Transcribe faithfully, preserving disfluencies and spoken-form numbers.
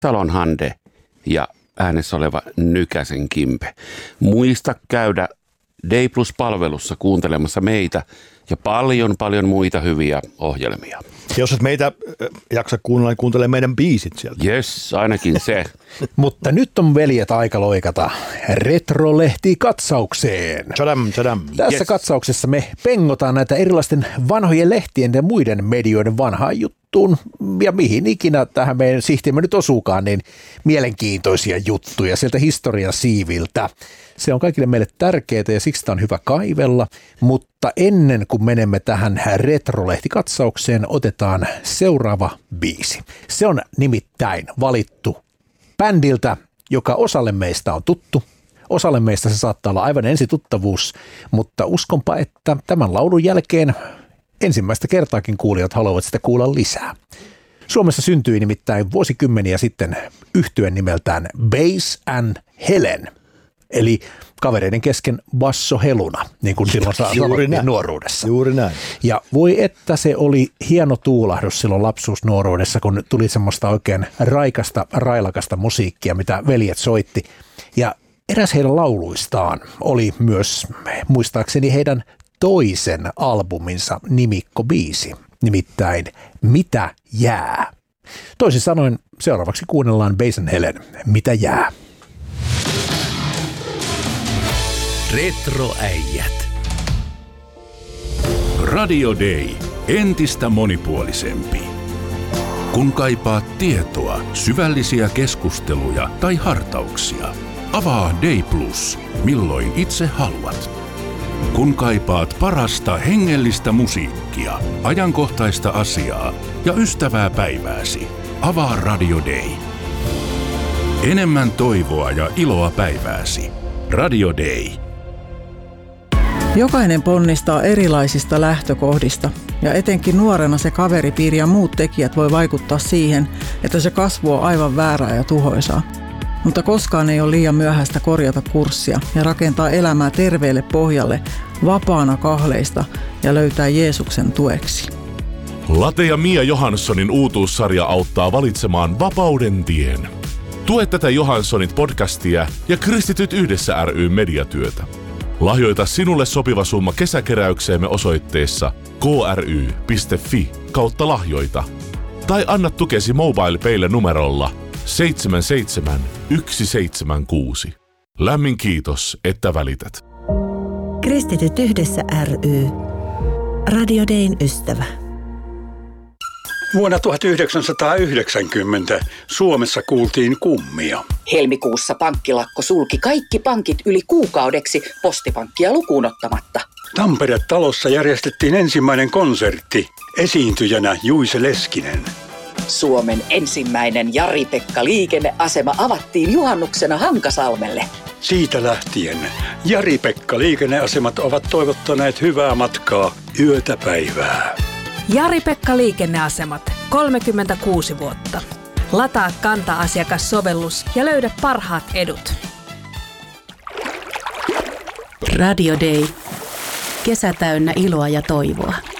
Salon Hande ja äänessä oleva Nykäsen Kimpe. Muista käydä Day Plus-palvelussa kuuntelemassa meitä ja paljon paljon muita hyviä ohjelmia. Jos et meitä jaksa kuunnella, niin kuuntele meidän biisit sieltä. Jes, ainakin se. Mutta nyt on veljet aika loikata Retrolehti-katsaukseen. Tadam, tadam. Tässä yes. katsauksessa me pengotaan näitä erilaisten vanhojen lehtien ja muiden medioiden vanhaan juttuun. Ja mihin ikinä tähän meidän sihtimme nyt osuukaan, niin mielenkiintoisia juttuja sieltä historian siiviltä. Se on kaikille meille tärkeää ja siksi tämä on hyvä kaivella, mutta ennen kuin menemme tähän Retrolehti-katsaukseen, otetaan seuraava biisi. Se on nimittäin valittu bändiltä, joka osalle meistä on tuttu. Osalle meistä se saattaa olla aivan ensituttavuus, mutta uskonpa, että tämän laulun jälkeen ensimmäistä kertaakin kuulijat haluavat sitä kuulla lisää. Suomessa syntyi nimittäin vuosikymmeniä sitten yhtyen nimeltään Bass and Helen, eli kavereiden kesken Basso Heluna, niin kuin silloin sanottiin nuoruudessa. Juuri näin. Ja voi että se oli hieno tuulahdus silloin lapsuusnuoruudessa, kun tuli semmoista oikein raikasta, railakasta musiikkia, mitä veljet soitti. Ja eräs heidän lauluistaan oli myös, muistaakseni heidän toisen albuminsa nimikkobiisi, nimittäin Mitä jää? Toisin sanoen seuraavaksi kuunnellaan Bass and Helen, Mitä jää? Retroäijät. Radio Day. Entistä monipuolisempi. Kun kaipaat tietoa, syvällisiä keskusteluja tai hartauksia, avaa Day Plus, milloin itse haluat. Kun kaipaat parasta hengellistä musiikkia, ajankohtaista asiaa ja ystävää päivääsi, avaa Radio Day. Enemmän toivoa ja iloa päivääsi. Radio Day. Jokainen ponnistaa erilaisista lähtökohdista ja etenkin nuorena se kaveripiiri ja muut tekijät voi vaikuttaa siihen, että se kasvu on aivan väärää ja tuhoisaa. Mutta koskaan ei ole liian myöhäistä korjata kurssia ja rakentaa elämää terveelle pohjalle vapaana kahleista ja löytää Jeesuksen tueksi. Late ja Mia Johanssonin uutuussarja auttaa valitsemaan vapauden tien. Tue tätä Johanssonit podcastia ja Kristityt yhdessä ry mediatyötä. Lahjoita sinulle sopiva summa kesäkeräykseemme osoitteessa kry piste fi kautta lahjoita. Tai anna tukesi MobilePaylle numerolla seitsemän seitsemän yksi seitsemän kuusi. Lämmin kiitos, että välität. Kristityt yhdessä ry. Radio Dayn ystävä. Vuonna tuhatyhdeksänsataayhdeksänkymmentä Suomessa kuultiin kummia. Helmikuussa pankkilakko sulki kaikki pankit yli kuukaudeksi postipankkia lukuun ottamatta. Tampere-talossa järjestettiin ensimmäinen konsertti. Esiintyjänä Juise Leskinen. Suomen ensimmäinen Jari-Pekka liikenneasema avattiin juhannuksena Hankasalmelle. Siitä lähtien Jari-Pekka liikenneasemat ovat toivottaneet hyvää matkaa yötä päivää. Jari-Pekka liikenneasemat, kolmekymmentäkuusi vuotta. Lataa Kanta-asiakassovellus ja löydä parhaat edut. Radio Day. Kesä täynnä iloa ja toivoa.